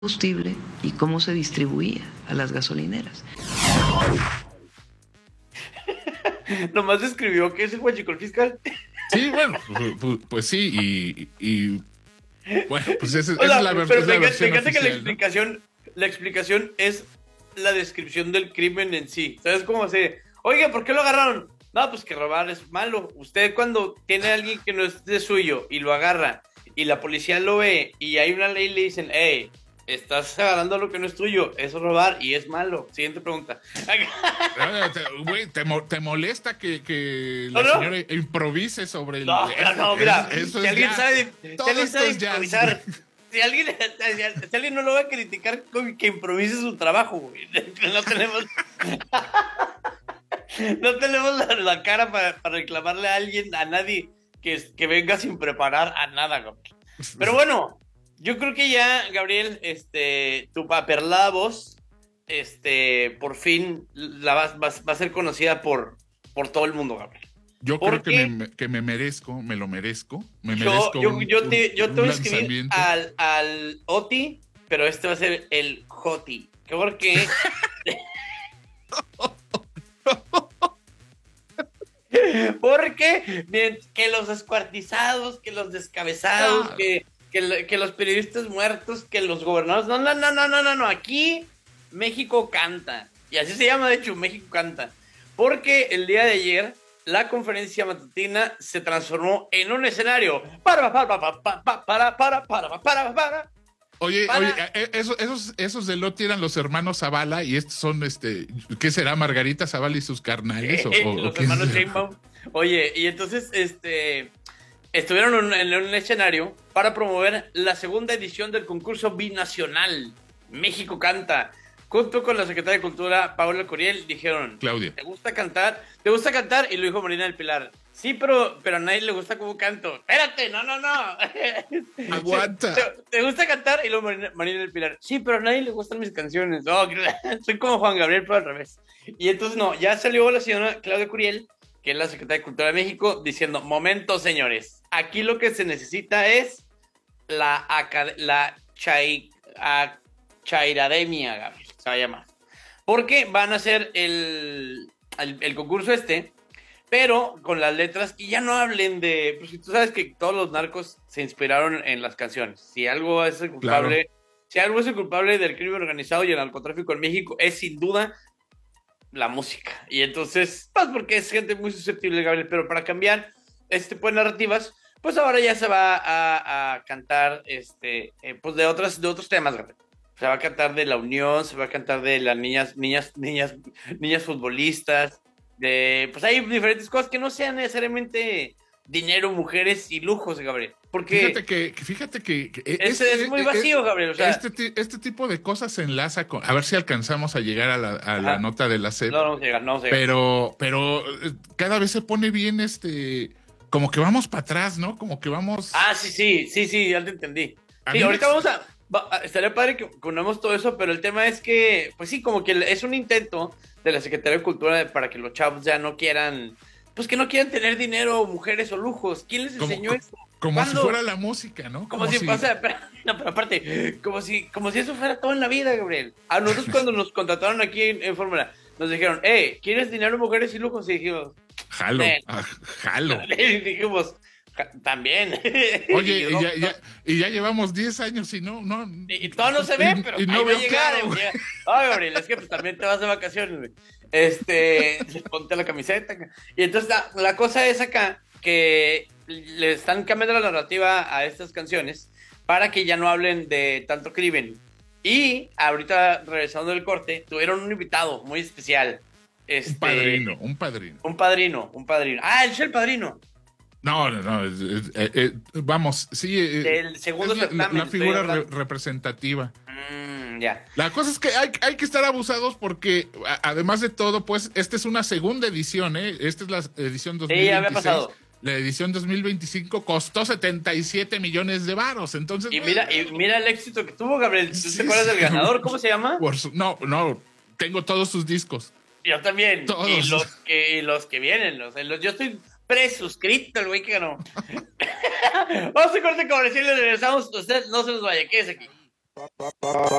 combustible y cómo se distribuía a las gasolineras. Nomás describió que es el huachicol fiscal. Sí, bueno, pues sí, y bueno, pues esa O sea, es la pero me versión encanta que oficial, ¿no? la explicación es la descripción del crimen en sí. ¿Sabes cómo se? Oiga, ¿por qué lo agarraron? No, pues que robar es malo. Usted cuando tiene a alguien que no es de suyo y lo agarra y la policía lo ve y hay una ley y le dicen, hey, estás agarrando lo que no es tuyo, es robar y es malo. Siguiente pregunta. Güey, ¿te molesta que ¿No, la no? señora improvise sobre el... No, mira, Eso si es alguien jazz. sabe, si Todo alguien esto sabe es jazz. improvisar, si alguien no lo va a criticar con que improvise su trabajo, güey. No tenemos, no tenemos la cara para reclamarle a alguien, a nadie que venga sin preparar a nada, güey. Pero bueno, yo creo que ya, Gabriel, tu paperlada voz, por fin va a ser conocida por todo el mundo, Gabriel. Yo creo que Porque me merezco, me lo merezco. Me yo merezco te un voy a escribir lanzamiento. al Oti, pero este va a ser el Joti. Porque bien, que los descuartizados, que los descabezados, Claro. que los periodistas muertos, que los gobernadores. No. Aquí México canta. Y así se llama, de hecho, México canta. Porque el día de ayer la conferencia matutina se transformó en un escenario. Oye, esos de Loti eran los hermanos Zavala y estos son, ¿qué será? Margarita Zavala y sus carnales Los hermanos Sheinbaum. Oye, y entonces, estuvieron en un escenario para promover la segunda edición del concurso binacional México Canta. Junto con la secretaria de Cultura, Paula Curiel, dijeron, Claudia. ¿te gusta cantar? ¿Te gusta cantar? Y lo dijo Marina del Pilar. Sí, pero a nadie le gusta cómo canto. Espérate, no. Aguanta. ¿Te gusta cantar? Y luego Marina del Pilar. Sí, pero a nadie le gustan mis canciones. No, soy como Juan Gabriel, pero al revés. Y entonces, no, ya salió la señora Claudia Curiel, que es la secretaria de Cultura de México, diciendo, momento, señores, aquí lo que se necesita es la Chairademia, Gabriel, se va a llamar. Porque van a hacer el concurso pero con las letras, y ya no hablen de, pues tú sabes que todos los narcos se inspiraron en las canciones. Si algo es el culpable, Claro. si algo es el culpable del crimen organizado y el narcotráfico en México, es sin duda la música. Y entonces, pues porque es gente muy susceptible, Gabriel, pero para cambiar este tipo de narrativas, pues ahora ya se va a cantar pues de otros temas, Gabriel. Se va a cantar de la unión, se va a cantar de las niñas futbolistas, pues hay diferentes cosas que no sean necesariamente dinero, mujeres y lujos, Gabriel. Porque Fíjate que es muy vacío, Gabriel. O sea, este tipo de cosas se enlaza con, a ver si alcanzamos a llegar a la nota de la SEP. no vamos a llegar. Pero cada vez se pone bien como que vamos para atrás, ¿no? Como que vamos. Sí, ya te entendí. Sí, ahorita estaría padre que unamos todo eso, pero el tema es que, pues sí, como que es un intento de la Secretaría de Cultura para que los chavos ya no quieran, pues que no quieran tener dinero, mujeres o lujos. ¿Quién les enseñó eso? Como si fuera la música, ¿no? Como si pasa, pero aparte, como si eso fuera todo en la vida, Gabriel. A nosotros cuando nos contrataron aquí en Fórmula, nos dijeron, ¿quieres dinero, mujeres y lujos? Y dijimos, jalo. Y dijimos, también. Oye, y ya llevamos 10 años y no. Y todo no se ve, pero y no ahí va a veo llegar. claro. Ay, Gabriel, es que pues también te vas de vacaciones, güey. Ponte la camiseta. Y entonces la cosa es acá que le están cambiando la narrativa a estas canciones para que ya no hablen de tanto crimen. Y ahorita, regresando del corte, tuvieron un invitado muy especial. Un padrino. Ah, él es el padrino. No. Vamos, sí. Del segundo certamen. La figura representativa. Ya. La cosa es que hay que estar abusados porque, además de todo, pues, esta es una segunda edición, ¿eh? Esta es la edición 2026. Sí, ya había pasado. La edición 2025 costó 77 millones de varos, entonces... Y mira el éxito que tuvo, Gabriel. ¿Tú te acuerdas del ganador? ¿Cómo se llama? No, tengo todos sus discos. Yo también. Todos. Y los que vienen. Yo estoy presuscrito, el güey que ganó. Vamos a corte comercial y regresamos. Usted no se nos vaya, quédese aquí.